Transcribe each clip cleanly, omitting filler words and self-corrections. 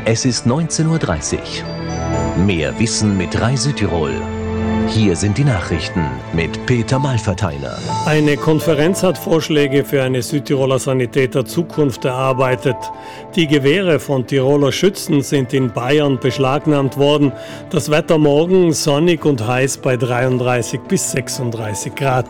Es ist 19:30 Uhr. Mehr Wissen mit Rai Südtirol. Hier sind die Nachrichten mit Peter Malverteiner. Eine Konferenz hat Vorschläge für eine Südtiroler Sanitäter-Zukunft erarbeitet. Die Gewehre von Tiroler Schützen sind in Bayern beschlagnahmt worden. Das Wetter morgen sonnig und heiß bei 33 bis 36 Grad.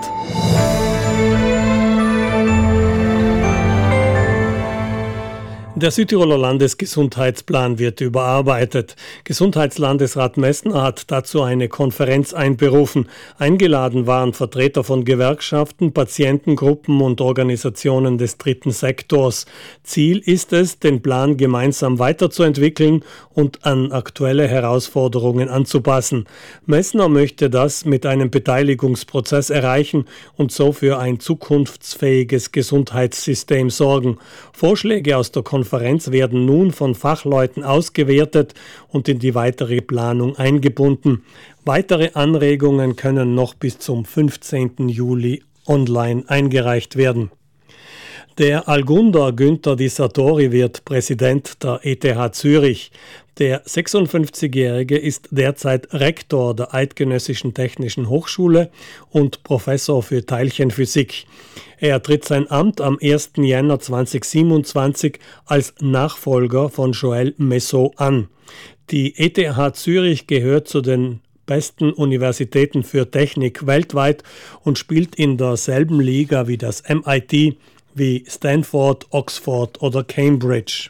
Der Südtiroler Landesgesundheitsplan wird überarbeitet. Gesundheitslandesrat Messner hat dazu eine Konferenz einberufen. Eingeladen waren Vertreter von Gewerkschaften, Patientengruppen und Organisationen des dritten Sektors. Ziel ist es, den Plan gemeinsam weiterzuentwickeln und an aktuelle Herausforderungen anzupassen. Messner möchte das mit einem Beteiligungsprozess erreichen und so für ein zukunftsfähiges Gesundheitssystem sorgen. Vorschläge aus der Konferenz werden nun von Fachleuten ausgewertet und in die weitere Planung eingebunden. Weitere Anregungen können noch bis zum 15. Juli online eingereicht werden. Der Algunder Günther Di Sartori wird Präsident der ETH Zürich. Der 56-Jährige ist derzeit Rektor der Eidgenössischen Technischen Hochschule und Professor für Teilchenphysik. Er tritt sein Amt am 1. Jänner 2027 als Nachfolger von Joël Messot an. Die ETH Zürich gehört zu den besten Universitäten für Technik weltweit und spielt in derselben Liga wie das MIT, wie Stanford, Oxford oder Cambridge.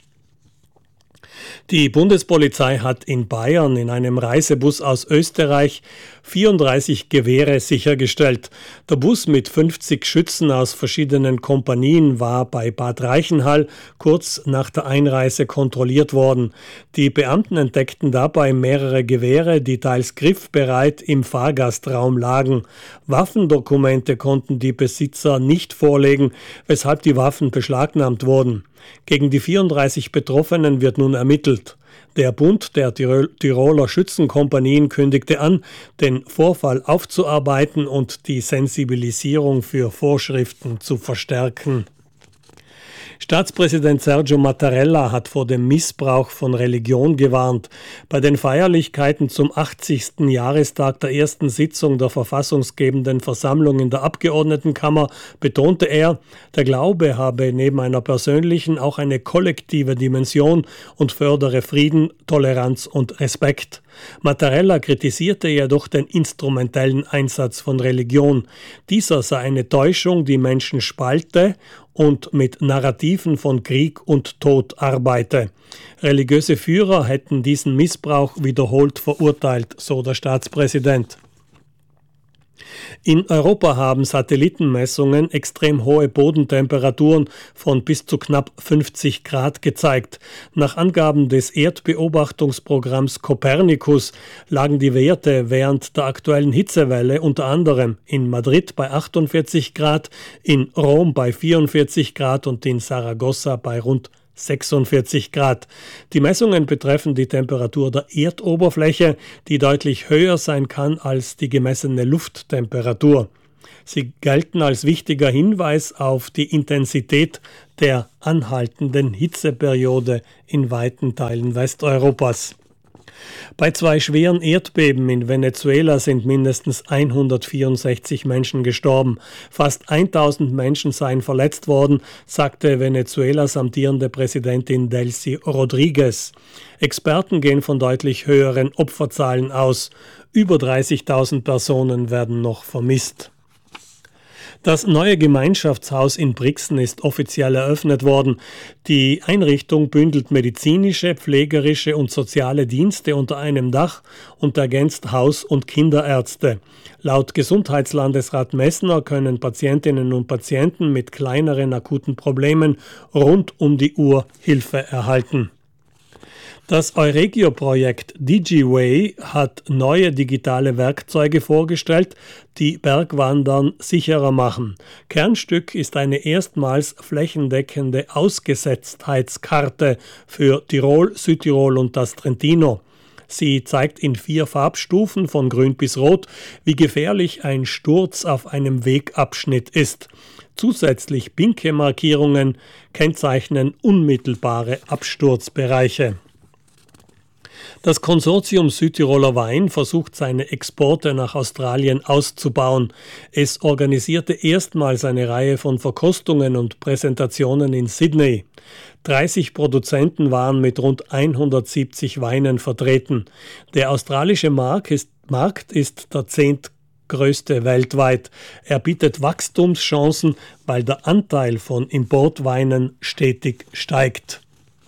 Die Bundespolizei hat in Bayern in einem Reisebus aus Österreich 34 Gewehre sichergestellt. Der Bus mit 50 Schützen aus verschiedenen Kompanien war bei Bad Reichenhall kurz nach der Einreise kontrolliert worden. Die Beamten entdeckten dabei mehrere Gewehre, die teils griffbereit im Fahrgastraum lagen. Waffendokumente konnten die Besitzer nicht vorlegen, weshalb die Waffen beschlagnahmt wurden. Gegen die 34 Betroffenen wird nun ermittelt. Der Bund der Tiroler Schützenkompanien kündigte an, den Vorfall aufzuarbeiten und die Sensibilisierung für Vorschriften zu verstärken. Staatspräsident Sergio Mattarella hat vor dem Missbrauch von Religion gewarnt. Bei den Feierlichkeiten zum 80. Jahrestag der ersten Sitzung der verfassungsgebenden Versammlung in der Abgeordnetenkammer betonte er, der Glaube habe neben einer persönlichen auch eine kollektive Dimension und fördere Frieden, Toleranz und Respekt. Mattarella kritisierte jedoch den instrumentellen Einsatz von Religion. Dieser sei eine Täuschung, die Menschen spalte und mit Narrativen von Krieg und Tod arbeite. Religiöse Führer hätten diesen Missbrauch wiederholt verurteilt, so der Staatspräsident. In Europa haben Satellitenmessungen extrem hohe Bodentemperaturen von bis zu knapp 50 Grad gezeigt. Nach Angaben des Erdbeobachtungsprogramms Copernicus lagen die Werte während der aktuellen Hitzewelle unter anderem in Madrid bei 48 Grad, in Rom bei 44 Grad und in Saragossa bei rund 46 Grad. Die Messungen betreffen die Temperatur der Erdoberfläche, die deutlich höher sein kann als die gemessene Lufttemperatur. Sie gelten als wichtiger Hinweis auf die Intensität der anhaltenden Hitzeperiode in weiten Teilen Westeuropas. Bei 2 schweren Erdbeben in Venezuela sind mindestens 164 Menschen gestorben. Fast 1000 Menschen seien verletzt worden, sagte Venezuelas amtierende Präsidentin Delcy Rodriguez. Experten gehen von deutlich höheren Opferzahlen aus. Über 30.000 Personen werden noch vermisst. Das neue Gemeinschaftshaus in Brixen ist offiziell eröffnet worden. Die Einrichtung bündelt medizinische, pflegerische und soziale Dienste unter einem Dach und ergänzt Haus- und Kinderärzte. Laut Gesundheitslandesrat Messner können Patientinnen und Patienten mit kleineren akuten Problemen rund um die Uhr Hilfe erhalten. Das Euregio-Projekt DigiWay hat neue digitale Werkzeuge vorgestellt, die Bergwandern sicherer machen. Kernstück ist eine erstmals flächendeckende Ausgesetztheitskarte für Tirol, Südtirol und das Trentino. Sie zeigt in 4 Farbstufen von grün bis rot, wie gefährlich ein Sturz auf einem Wegabschnitt ist. Zusätzlich pinke Markierungen kennzeichnen unmittelbare Absturzbereiche. Das Konsortium Südtiroler Wein versucht seine Exporte nach Australien auszubauen. Es organisierte erstmals eine Reihe von Verkostungen und Präsentationen in Sydney. 30 Produzenten waren mit rund 170 Weinen vertreten. Der australische Markt ist der zehntgrößte weltweit. Er bietet Wachstumschancen, weil der Anteil von Importweinen stetig steigt.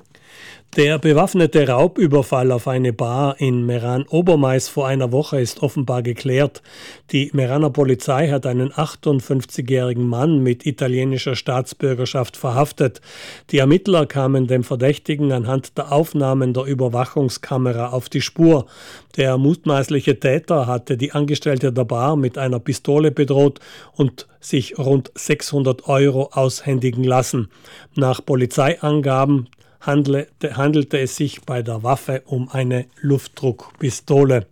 Der bewaffnete Raubüberfall auf eine Bar in Meran-Obermais vor einer Woche ist offenbar geklärt. Die Meraner Polizei hat einen 58-jährigen Mann mit italienischer Staatsbürgerschaft verhaftet. Die Ermittler kamen dem Verdächtigen anhand der Aufnahmen der Überwachungskamera auf die Spur. Der mutmaßliche Täter hatte die Angestellte der Bar mit einer Pistole bedroht und sich rund 600 € aushändigen lassen. Nach Polizeiangaben handelte es sich bei der Waffe um eine Luftdruckpistole.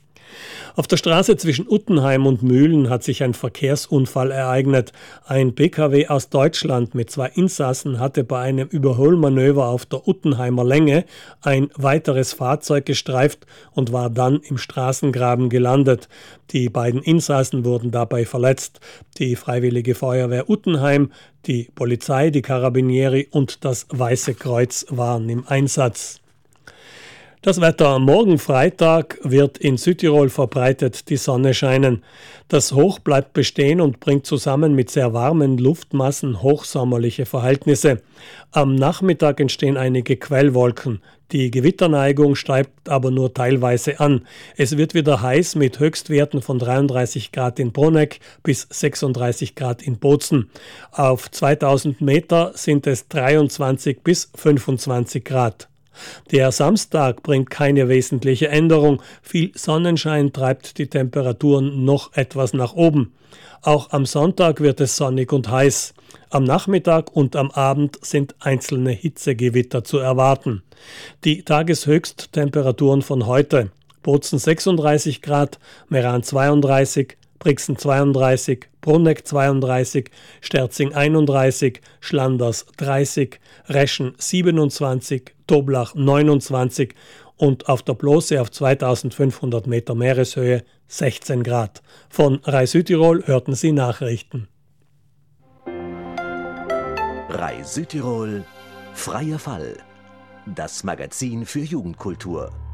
Auf der Straße zwischen Uttenheim und Mühlen hat sich ein Verkehrsunfall ereignet. Ein PKW aus Deutschland mit 2 Insassen hatte bei einem Überholmanöver auf der Uttenheimer Länge ein weiteres Fahrzeug gestreift und war dann im Straßengraben gelandet. Die beiden Insassen wurden dabei verletzt. Die Freiwillige Feuerwehr Uttenheim, die Polizei, die Carabinieri und das Weiße Kreuz waren im Einsatz. Das Wetter: morgen Freitag wird in Südtirol verbreitet die Sonne scheinen. Das Hoch bleibt bestehen und bringt zusammen mit sehr warmen Luftmassen hochsommerliche Verhältnisse. Am Nachmittag entstehen einige Quellwolken. Die Gewitterneigung steigt aber nur teilweise an. Es wird wieder heiß mit Höchstwerten von 33 Grad in Bruneck bis 36 Grad in Bozen. Auf 2000 Meter sind es 23 bis 25 Grad. Der Samstag bringt keine wesentliche Änderung. Viel Sonnenschein treibt die Temperaturen noch etwas nach oben. Auch am Sonntag wird es sonnig und heiß. Am Nachmittag und am Abend sind einzelne Hitzegewitter zu erwarten. Die Tageshöchsttemperaturen von heute: Bozen 36 Grad, Meran 32, Brixen 32, Bruneck 32, Sterzing 31, Schlanders 30, Reschen 27, Toblach 29 und auf der Bloße auf 2500 Meter Meereshöhe 16 Grad. Von RAI Südtirol hörten Sie Nachrichten. RAI Südtirol, freier Fall. Das Magazin für Jugendkultur.